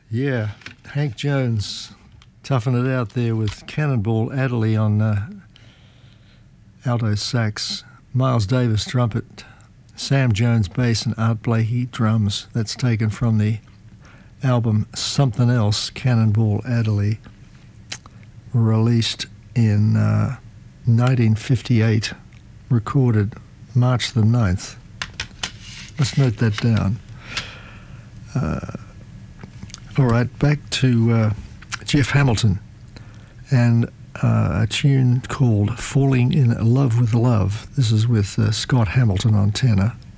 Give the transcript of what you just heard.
Yeah, Hank Jones toughing it out there with Cannonball Adderley on alto sax, Miles Davis trumpet, Sam Jones bass and Art Blakey drums. That's taken from the album Something Else, Cannonball Adderley, released in 1958, recorded March the 9th. Let's note that down. All right, back to Jeff Hamilton and a tune called Falling in Love with Love. This is with Scott Hamilton on tenor.